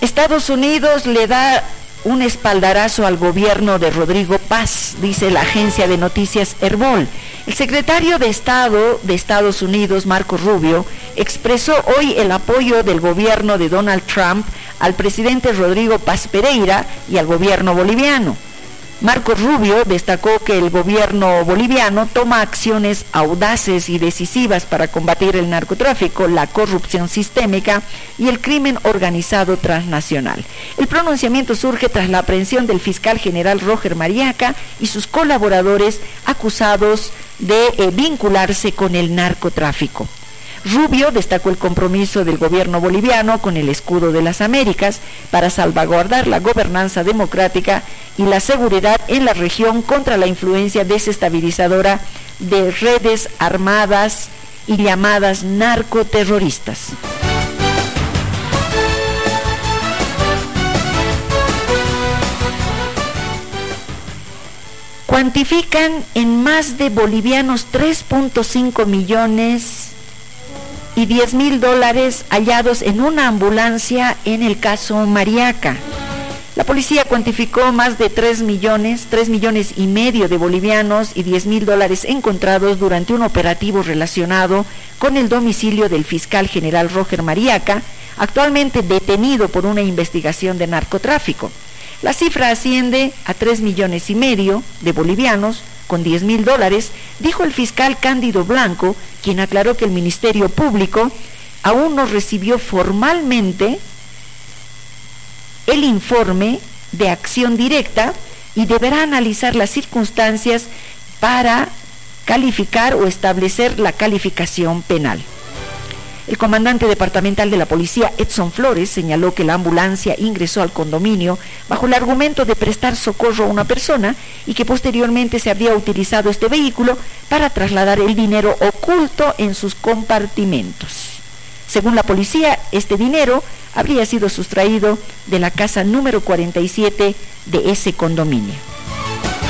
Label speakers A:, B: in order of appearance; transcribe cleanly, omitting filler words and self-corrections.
A: Estados Unidos le da un espaldarazo al gobierno de Rodrigo Paz, dice la agencia de noticias Herbol. El secretario de Estado de Estados Unidos, Marco Rubio, expresó hoy el apoyo del gobierno de Donald Trump al presidente Rodrigo Paz Pereira y al gobierno boliviano. Marco Rubio destacó que el gobierno boliviano toma acciones audaces y decisivas para combatir el narcotráfico, la corrupción sistémica y el crimen organizado transnacional. El pronunciamiento surge tras la aprehensión del fiscal general Roger Mariaca y sus colaboradores acusados de vincularse con el narcotráfico. Rubio destacó el compromiso del gobierno boliviano con el escudo de las Américas para salvaguardar la gobernanza democrática y la seguridad en la región contra la influencia desestabilizadora de redes armadas y llamadas narcoterroristas. Cuantifican en más de bolivianos 3.5 millones y $10,000 hallados en una ambulancia en el caso Mariaca. La policía cuantificó más de 3 millones y medio de bolivianos y $10,000 encontrados durante un operativo relacionado con el domicilio del fiscal general Roger Mariaca, actualmente detenido por una investigación de narcotráfico. La cifra asciende a 3 millones y medio de bolivianos con $10,000, dijo el fiscal Cándido Blanco, quien aclaró que el Ministerio Público aún no recibió formalmente el informe de acción directa y deberá analizar las circunstancias para calificar o establecer la calificación penal. El comandante departamental de la policía, Edson Flores, señaló que la ambulancia ingresó al condominio bajo el argumento de prestar socorro a una persona y que posteriormente se habría utilizado este vehículo para trasladar el dinero oculto en sus compartimentos. Según la policía, este dinero habría sido sustraído de la casa número 47 de ese condominio.